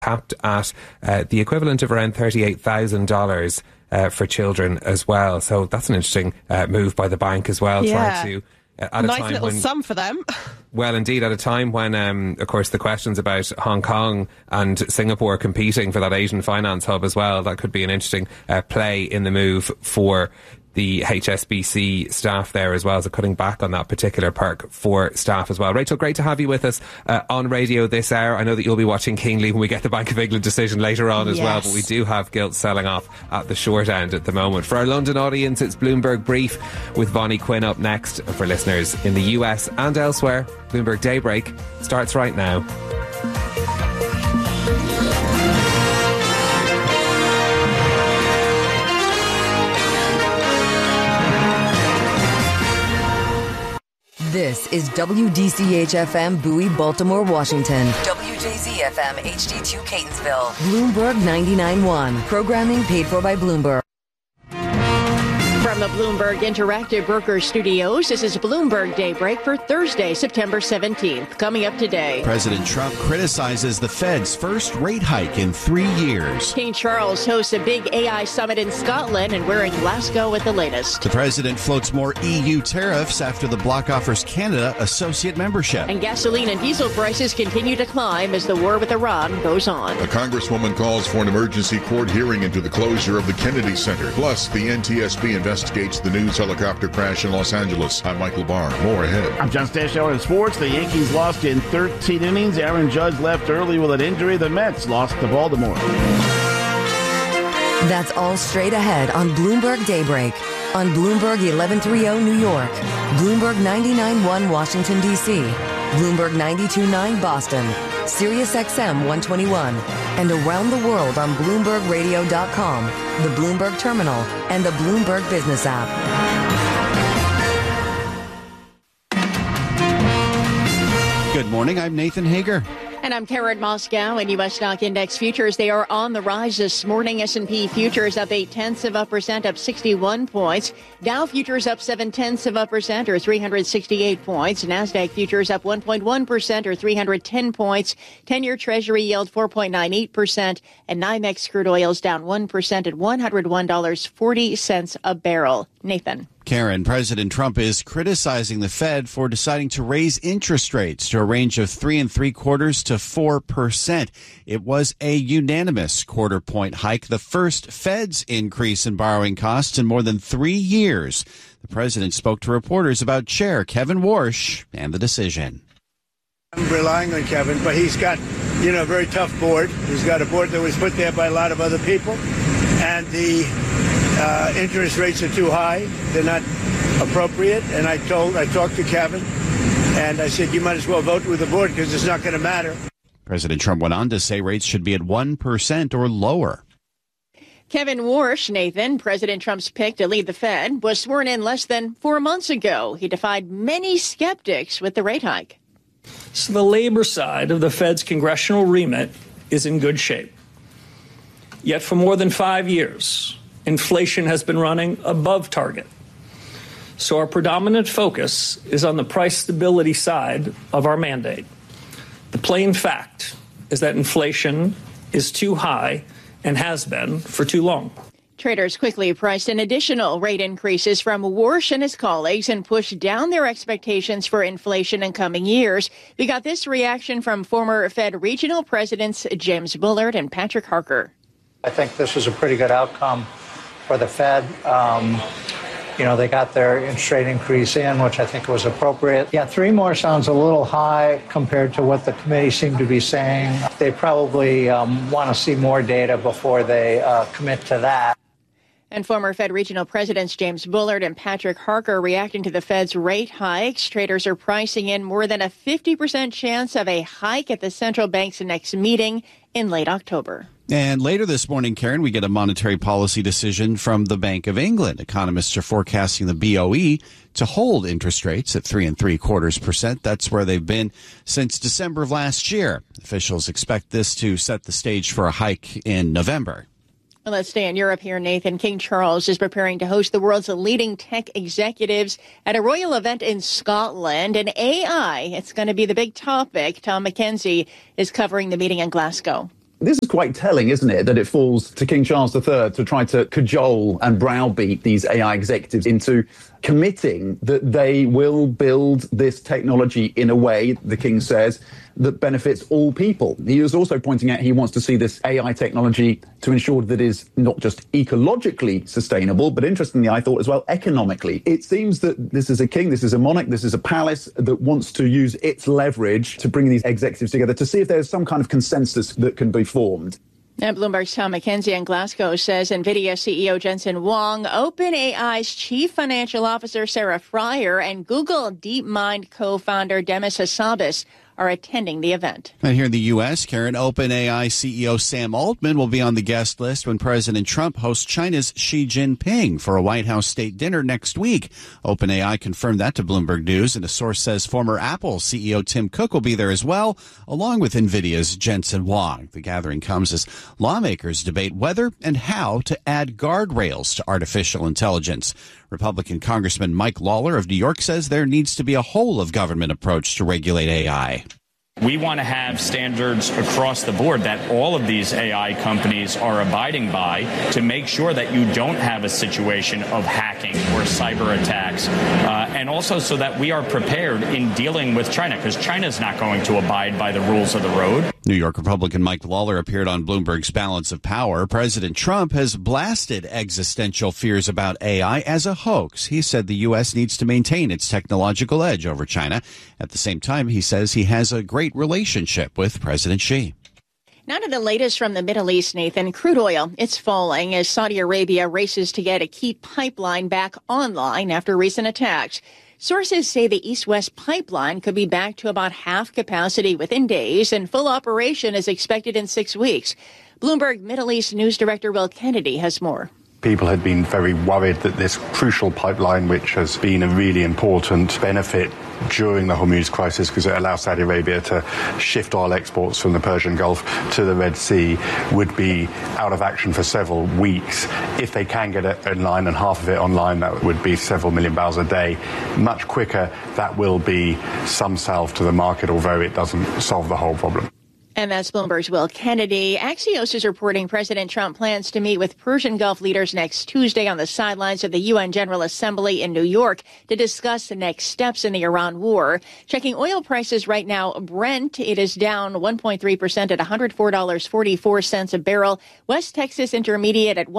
capped at the equivalent of around $38,000 for children as well. So that's an interesting move by the bank as well, trying to... At nice little sum for them. Well, indeed, at a time when, of course, the questions about Hong Kong and Singapore competing for that Asian finance hub as well, that could be an interesting play in the move for the HSBC staff there as well, so cutting back on that particular perk for staff as well. Rachel, great to have you with us on radio this hour. I know that you'll be watching keenly when we get the Bank of England decision later on as well, but we do have gilts selling off at the short end at the moment. For our London audience, it's Bloomberg Brief with Bonnie Quinn up next. For listeners in the US and elsewhere, Bloomberg Daybreak starts right now. This is WDCH-FM Bowie, Baltimore, Washington. WJZ-FM HD2 Catonsville. Bloomberg 99.1. Programming paid for by Bloomberg. From the Bloomberg Interactive Brokers Studios, this is Bloomberg Daybreak for Thursday, September 17th. Coming up today, President Trump criticizes the Fed's first rate hike in 3 years. King Charles hosts a big AI summit in Scotland, and we're in Glasgow with the latest. The president floats more EU tariffs after the bloc offers Canada associate membership. And gasoline and diesel prices continue to climb as the war with Iran goes on. A congresswoman calls for an emergency court hearing into the closure of the Kennedy Center. Plus, the NTSB investigates the news helicopter crash in Los Angeles. I'm Michael Barr. More ahead. I'm John Stashower in sports. The Yankees lost in 13 innings. Aaron Judge left early with an injury. The Mets lost to Baltimore. That's all straight ahead on Bloomberg Daybreak. On Bloomberg 1130 New York, Bloomberg 99.1 Washington, D.C., Bloomberg 92.9 Boston, Sirius XM 121, and around the world on BloombergRadio.com, the Bloomberg Terminal, and the Bloomberg Business app. Good morning, I'm Nathan Hager. And I'm Karen Moscow. In U.S. stock index futures, they are on the rise this morning. S&P futures up 0.8%, up 61 points. Dow futures up 0.7%, or 368 points. NASDAQ futures up 1.1%, or 310 points. 10-year Treasury yield 4.98%, and NYMEX crude oil's down 1% at $101.40 a barrel. Nathan. Karen, President Trump is criticizing the Fed for deciding to raise interest rates to a range of 3.75% to 4%. It was a unanimous quarter-point hike, the first Fed's increase in borrowing costs in more than 3 years. The president spoke to reporters about Chair Kevin Warsh and the decision. I'm relying on Kevin, but he's got, a very tough board. He's got a board that was put there by a lot of other people, and the interest rates are too high. They're not appropriate. And I talked to Kevin, and I said, you might as well vote with the board because it's not going to matter. President Trump went on to say rates should be at 1% or lower. Kevin Warsh, Nathan, President Trump's pick to lead the Fed, was sworn in less than 4 months ago. He defied many skeptics with the rate hike. So the labor side of the Fed's congressional remit is in good shape. Yet for more than 5 years, inflation has been running above target. So our predominant focus is on the price stability side of our mandate. The plain fact is that inflation is too high and has been for too long. Traders quickly priced in additional rate increases from Warsh and his colleagues and pushed down their expectations for inflation in coming years. We got this reaction from former Fed regional presidents James Bullard and Patrick Harker. I think this was a pretty good outcome for the Fed. They got their interest rate increase in, which I think was appropriate. Yeah, 3 more sounds a little high compared to what the committee seemed to be saying. They probably want to see more data before they commit to that. And former Fed regional presidents James Bullard and Patrick Harker reacting to the Fed's rate hikes. Traders are pricing in more than a 50% chance of a hike at the central bank's next meeting in late October. And later this morning, Karen, we get a monetary policy decision from the Bank of England. Economists are forecasting the BOE to hold interest rates at 3.75%. That's where they've been since December of last year. Officials expect this to set the stage for a hike in November. Well, let's stay in Europe here, Nathan. King Charles is preparing to host the world's leading tech executives at a royal event in Scotland. And AI, it's going to be the big topic. Tom McKenzie is covering the meeting in Glasgow. This is quite telling, isn't it, that it falls to King Charles III to try to cajole and browbeat these AI executives into committing that they will build this technology in a way, the King says, that benefits all people. He is also pointing out he wants to see this AI technology to ensure that it is not just ecologically sustainable, but interestingly, I thought as well, economically. It seems that this is a king, this is a monarch, this is a palace that wants to use its leverage to bring these executives together to see if there's some kind of consensus that can be formed. And Bloomberg's Tom McKenzie in Glasgow says NVIDIA CEO Jensen Huang, OpenAI's chief financial officer Sarah Friar, and Google DeepMind co-founder Demis Hassabis are attending the event. And here in the U.S., Karen, OpenAI CEO Sam Altman will be on the guest list when President Trump hosts China's Xi Jinping for a White House state dinner next week. OpenAI confirmed that to Bloomberg News, and a source says former Apple CEO Tim Cook will be there as well, along with NVIDIA's Jensen Huang. The gathering comes as lawmakers debate whether and how to add guardrails to artificial intelligence. Republican Congressman Mike Lawler of New York says there needs to be a whole-of-government approach to regulate AI. We want to have standards across the board that all of these AI companies are abiding by to make sure that you don't have a situation of hacking or cyber attacks, and also so that we are prepared in dealing with China, because China's not going to abide by the rules of the road. New York Republican Mike Lawler appeared on Bloomberg's Balance of Power. President Trump has blasted existential fears about AI as a hoax. He said the U.S. needs to maintain its technological edge over China. At the same time, he says he has a great relationship with President Xi. Now to the latest from the Middle East, Nathan. Crude oil, it's falling as Saudi Arabia races to get a key pipeline back online after recent attacks. Sources say the East-West pipeline could be back to about half capacity within days, and full operation is expected in 6 weeks. Bloomberg Middle East News Director Will Kennedy has more. People had been very worried that this crucial pipeline, which has been a really important benefit during the Hormuz crisis because it allows Saudi Arabia to shift oil exports from the Persian Gulf to the Red Sea, would be out of action for several weeks. If they can get it online, and half of it online, that would be several million barrels a day. Much quicker, that will be some salve to the market, although it doesn't solve the whole problem. And that's Bloomberg's Will Kennedy. Axios is reporting President Trump plans to meet with Persian Gulf leaders next Tuesday on the sidelines of the UN General Assembly in New York to discuss the next steps in the Iran war. Checking oil prices right now, Brent, it is down 1.3% at $104.44 a barrel. West Texas Intermediate at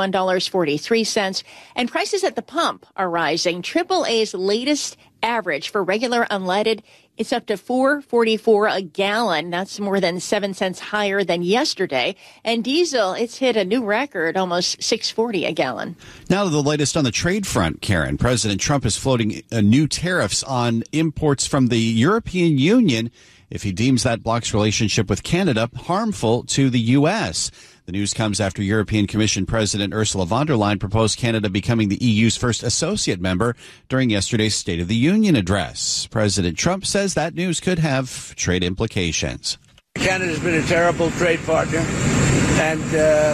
$101.43. And prices at the pump are rising. AAA's latest average for regular unleaded, it's up to $4.44 a gallon. That's more than 7 cents higher than yesterday. And diesel, it's hit a new record, almost $6.40 a gallon. Now to the latest on the trade front, Karen. President Trump is floating new tariffs on imports from the European Union if he deems that bloc's relationship with Canada harmful to the U.S. The news comes after European Commission President Ursula von der Leyen proposed Canada becoming the EU's first associate member during yesterday's State of the Union address. President Trump says that news could have trade implications. Canada's been a terrible trade partner, and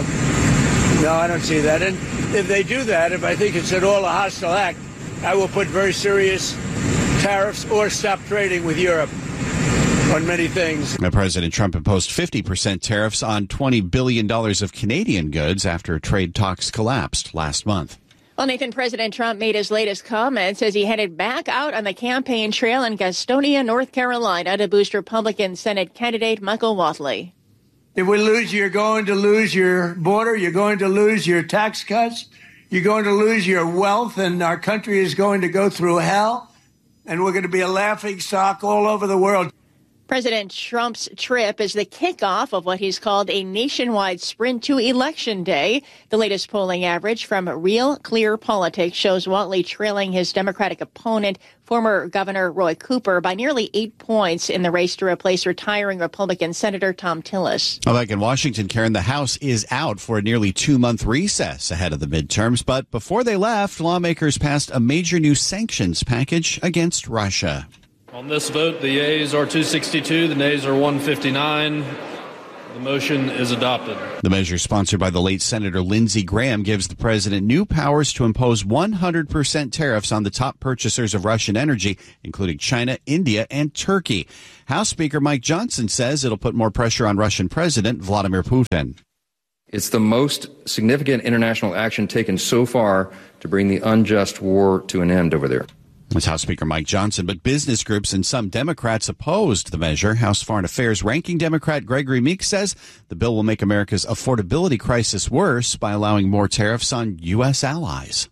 no, I don't see that. And if they do that, if I think it's at all a hostile act, I will put very serious tariffs or stop trading with Europe on many things. Now, President Trump imposed 50% tariffs on $20 billion of Canadian goods after trade talks collapsed last month. Well, Nathan, President Trump made his latest comments as he headed back out on the campaign trail in Gastonia, North Carolina, to boost Republican Senate candidate Michael Whatley. If we lose, you're going to lose your border. You're going to lose your tax cuts. You're going to lose your wealth, and our country is going to go through hell. And we're going to be a laughing stock all over the world. President Trump's trip is the kickoff of what he's called a nationwide sprint to Election Day. The latest polling average from Real Clear Politics shows Whatley trailing his Democratic opponent, former Governor Roy Cooper, by nearly 8 points in the race to replace retiring Republican Senator Thom Tillis. Well, back in Washington, Karen, the House is out for a nearly 2-month recess ahead of the midterms. But before they left, lawmakers passed a major new sanctions package against Russia. On this vote, the yeas are 262, the nays are 159. The motion is adopted. The measure, sponsored by the late Senator Lindsey Graham, gives the president new powers to impose 100% tariffs on the top purchasers of Russian energy, including China, India, and Turkey. House Speaker Mike Johnson says it'll put more pressure on Russian President Vladimir Putin. It's the most significant international action taken so far to bring the unjust war to an end over there. That's House Speaker Mike Johnson, but business groups and some Democrats opposed the measure. House Foreign Affairs ranking Democrat Gregory Meeks says the bill will make America's affordability crisis worse by allowing more tariffs on U.S. allies.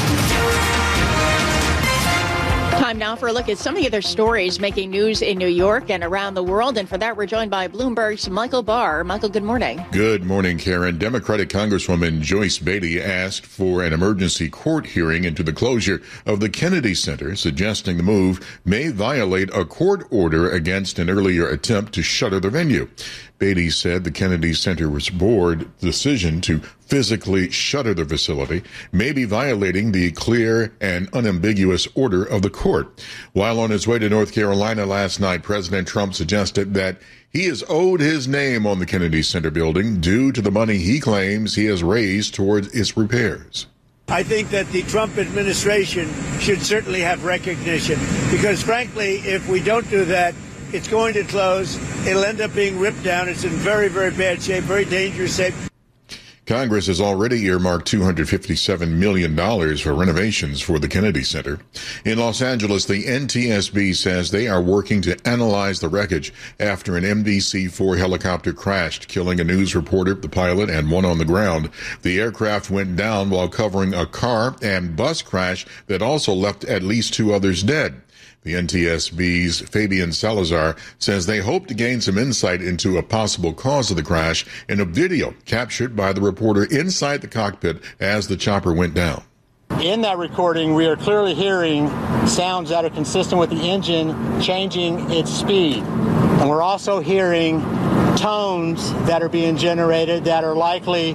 Time now for a look at some of the other stories making news in New York and around the world. And for that, we're joined by Bloomberg's Michael Barr. Michael, good morning. Good morning, Karen. Democratic Congresswoman Joyce Beatty asked for an emergency court hearing into the closure of the Kennedy Center, suggesting the move may violate a court order against an earlier attempt to shutter the venue. Beatty said the Kennedy Center's board decision to physically shutter the facility may be violating the clear and unambiguous order of the court. While on his way to North Carolina last night, President Trump suggested that he is owed his name on the Kennedy Center building due to the money he claims he has raised towards its repairs. I think that the Trump administration should certainly have recognition because, frankly, if we don't do that, it's going to close. It'll end up being ripped down. It's in very, very bad shape, very dangerous shape. Congress has already earmarked $257 million for renovations for the Kennedy Center. In Los Angeles, the NTSB says they are working to analyze the wreckage after an MDC-4 helicopter crashed, killing a news reporter, the pilot, and one on the ground. The aircraft went down while covering a car and bus crash that also left at least 2 others dead. The NTSB's Fabian Salazar says they hope to gain some insight into a possible cause of the crash in a video captured by the reporter inside the cockpit as the chopper went down. In that recording, we are clearly hearing sounds that are consistent with the engine changing its speed. And we're also hearing tones that are being generated that are likely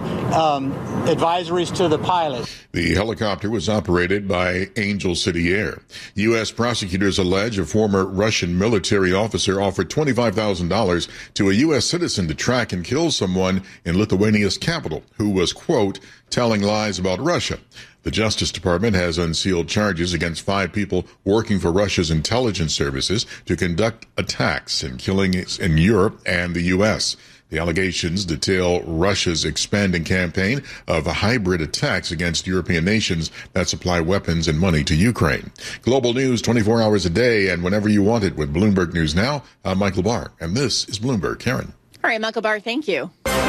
advisories to the pilot. The helicopter was operated by Angel City Air. U.S. prosecutors allege a former Russian military officer offered $25,000 to a U.S. citizen to track and kill someone in Lithuania's capital who was, quote, telling lies about Russia. The Justice Department has unsealed charges against 5 people working for Russia's intelligence services to conduct attacks and killings in Europe and the U.S. The allegations detail Russia's expanding campaign of hybrid attacks against European nations that supply weapons and money to Ukraine. Global news 24 hours a day and whenever you want it with Bloomberg News Now. I'm Michael Barr, and this is Bloomberg. Karen. All right, Michael Barr, thank you.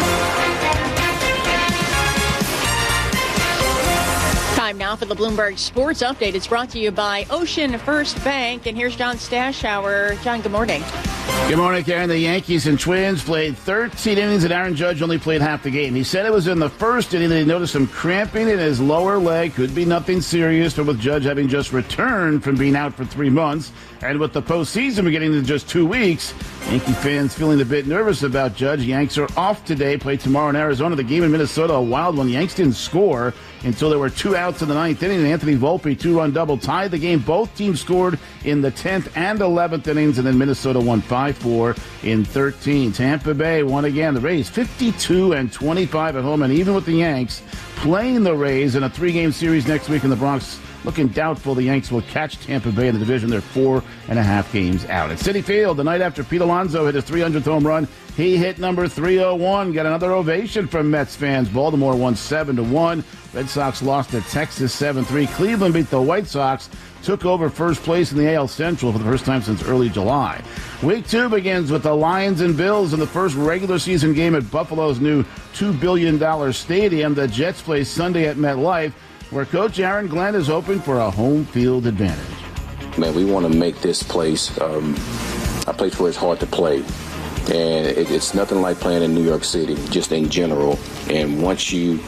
Time now for the Bloomberg Sports Update. It's brought to you by Ocean First Bank. And here's John Stashower. John, good morning. Good morning, Karen. The Yankees and Twins played 13 innings, and Aaron Judge only played half the game. He said it was in the first inning that he noticed some cramping in his lower leg. Could be nothing serious, but with Judge having just returned from being out for 3 months, and with the postseason beginning in just 2 weeks, Yankee fans feeling a bit nervous about Judge. Yanks are off today, play tomorrow in Arizona. The game in Minnesota, a wild one. The Yanks didn't score until there were 2 outs in the 9th inning. And Anthony Volpe, 2-run double, tied the game. Both teams scored in the 10th and 11th innings, and then Minnesota won 5-4 in 13. Tampa Bay won again. The Rays 52-25 at home, and even with the Yanks playing the Rays in a 3-game series next week in the Bronx, looking doubtful the Yanks will catch Tampa Bay in the division. They're 4.5 games out. At Citi Field, the night after Pete Alonso hit his 300th home run, he hit number 301. Got another ovation from Mets fans. Baltimore won 7-1. Red Sox lost to Texas 7-3. Cleveland beat the White Sox, took over first place in the AL Central for the first time since early July. Week 2 begins with the Lions and Bills in the first regular season game at Buffalo's new $2 billion stadium. The Jets play Sunday at MetLife, where Coach Aaron Glenn is hoping for a home field advantage. Man, we want to make this place a place where it's hard to play. And it's nothing like playing in New York City, just in general. And once you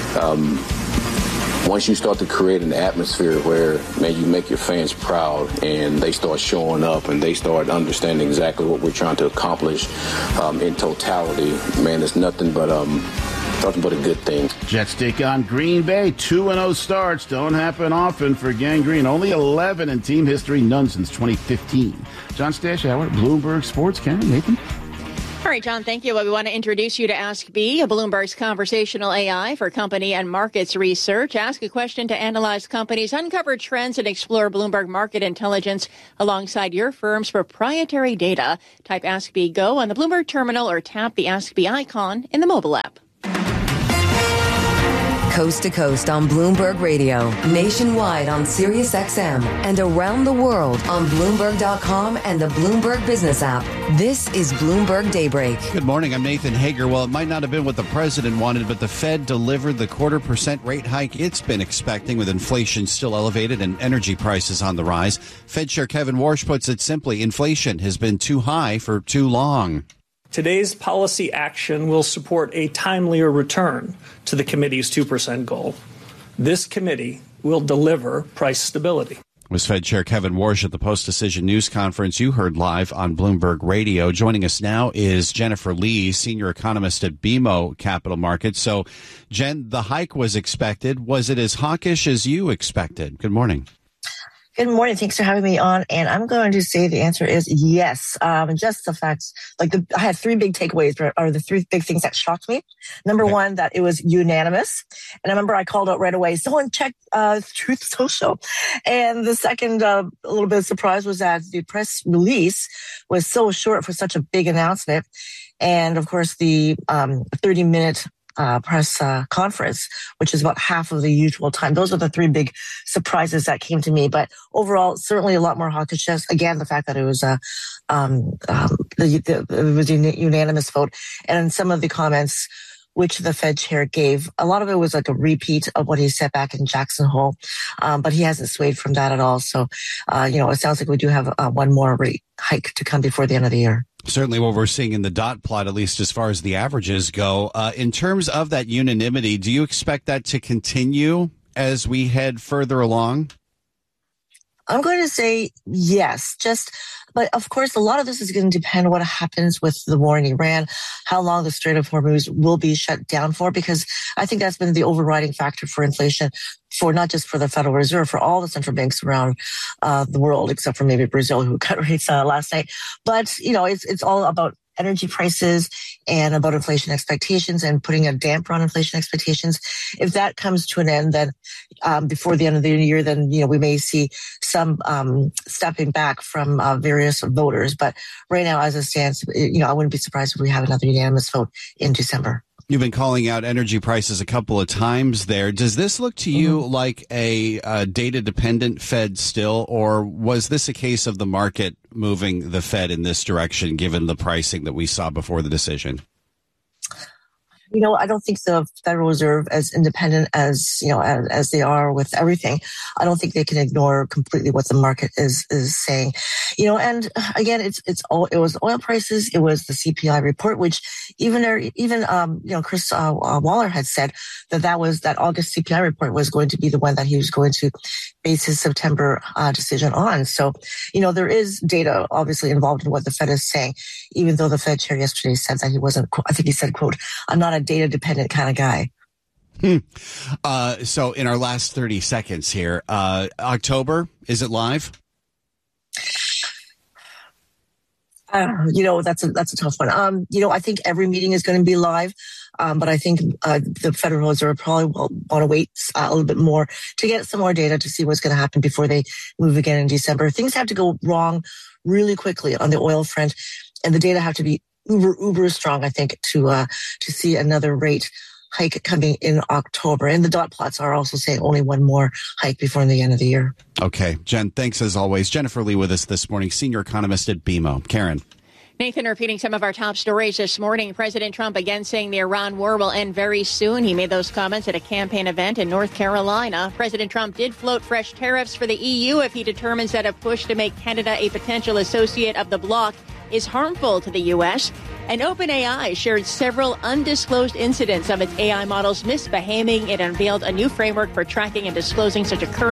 start to create an atmosphere where, man, you make your fans proud and they start showing up and they start understanding exactly what we're trying to accomplish in totality, man, it's nothing but a good thing. Jets take on Green Bay. 2-0 starts don't happen often for Gang Green. Only 11 in team history, none since 2015. John Stashower, Bloomberg Sports. Karen, Nathan. All right, John, thank you. Well, we want to introduce you to Ask B, Bloomberg's conversational AI for company and markets research. Ask a question to analyze companies, uncover trends, and explore Bloomberg market intelligence alongside your firm's proprietary data. Type Ask B Go on the Bloomberg terminal or tap the Ask B icon in the mobile app. Coast to coast on Bloomberg Radio, nationwide on Sirius XM, and around the world on Bloomberg.com and the Bloomberg Business app. This is Bloomberg Daybreak. Good morning. I'm Nathan Hager. Well, it might not have been what the president wanted, but the Fed delivered the 0.25% rate hike it's been expecting, with inflation still elevated and energy prices on the rise. Fed Chair Kevin Warsh puts it simply, inflation has been too high for too long. Today's policy action will support a timelier return to the committee's 2% goal. This committee will deliver price stability. Was Fed Chair Kevin Warsh at the post-decision news conference you heard live on Bloomberg Radio. Joining us now is Jennifer Lee, senior economist at BMO Capital Markets. So, Jen, the hike was expected. Was it as hawkish as you expected? Good morning. Good morning. Thanks for having me on. And I'm going to say the answer is yes. Just the facts, I had three big takeaways, or the three big things that shocked me. Number one, that it was unanimous. And I remember I called out right away, someone check Truth Social. And the second, a little bit of surprise was that the press release was so short for such a big announcement. And of course, the 30-minute press conference, which is about half of the usual time. Those are the three big surprises that came to me. But overall, certainly a lot more hawkish. Again, the fact that it was it was a unanimous vote, and some of the comments which the Fed chair gave, a lot of it was like a repeat of what he said back in Jackson Hole, but he hasn't swayed from that at all. So, it sounds like we do have one more rate hike to come before the end of the year. Certainly what we're seeing in the dot plot, at least as far as the averages go. In terms of that unanimity, do you expect that to continue as we head further along? I'm going to say yes, but of course, a lot of this is going to depend on what happens with the war in Iran, how long the Strait of Hormuz will be shut down for, because I think that's been the overriding factor for inflation, for not just for the Federal Reserve, for all the central banks around the world, except for maybe Brazil, who cut rates last night. But, it's all about energy prices and about inflation expectations and putting a damper on inflation expectations. If that comes to an end, then before the end of the year, then, we may see some stepping back from various voters. But right now, as it stands, I wouldn't be surprised if we have another unanimous vote in December. You've been calling out energy prices a couple of times there. Does this look to you like a data-dependent Fed still, or was this a case of the market moving the Fed in this direction, given the pricing that we saw before the decision? I don't think the Federal Reserve, as independent as they are with everything, I don't think they can ignore completely what the market is saying. And again, it was oil prices, it was the CPI report, which even Chris Waller had said that August CPI report was going to be the one that he was going to base his September decision on. So, there is data obviously involved in what the Fed is saying, even though the Fed chair yesterday said that he wasn't, I think he said, quote, "I'm not a data-dependent kind of guy." So in our last 30 seconds here, October, is it live? That's a tough one. I think every meeting is going to be live. But I think the Federal Reserve probably will want to wait a little bit more to get some more data to see what's going to happen before they move again in December. Things have to go wrong really quickly on the oil front, and the data have to be uber strong, I think, to see another rate hike coming in October. And the dot plots are also saying only one more hike before the end of the year. Okay. Jen, thanks as always. Jennifer Lee with us this morning, senior economist at BMO. Karen. Nathan, repeating some of our top stories this morning. President Trump again saying the Iran war will end very soon. He made those comments at a campaign event in North Carolina. President Trump did float fresh tariffs for the EU if he determines that a push to make Canada a potential associate of the bloc is harmful to the U.S. And OpenAI shared several undisclosed incidents of its AI models misbehaving. It unveiled a new framework for tracking and disclosing such occurrences.